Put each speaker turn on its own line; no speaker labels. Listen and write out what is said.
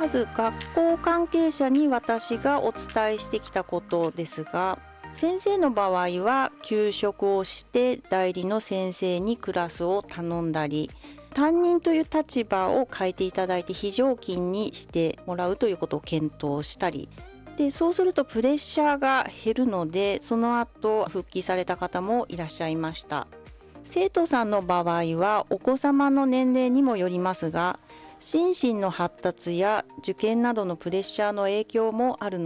まず学校関係者に私がお伝えしてきたことですが、先生の場合は休職をして代理の先生にクラスを頼んだり、担任という立場を変えていただいて非常勤にしてもらうということを検討したりで、そうするとプレッシャーが減るので、その後復帰された方もいらっしゃいました。生徒さんの場合はお子様の年齢にもよりますが、心身の発達や受験などのプレッシャーの影響もあるの